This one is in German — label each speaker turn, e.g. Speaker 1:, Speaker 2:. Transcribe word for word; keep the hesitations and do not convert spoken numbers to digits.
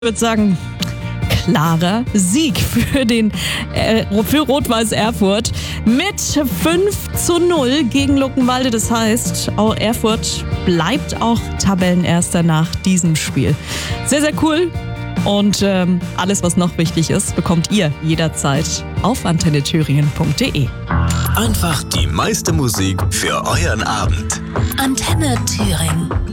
Speaker 1: Ich würde sagen, klarer Sieg für den äh, für Rot-Weiß Erfurt mit fünf zu null gegen Luckenwalde. Das heißt, auch Erfurt bleibt auch Tabellenerster nach diesem Spiel. Sehr, sehr cool. Und ähm, alles, was noch wichtig ist, bekommt ihr jederzeit auf antenne thüringen punkt de.
Speaker 2: Einfach die meiste Musik für euren Abend.
Speaker 3: Antenne Thüringen.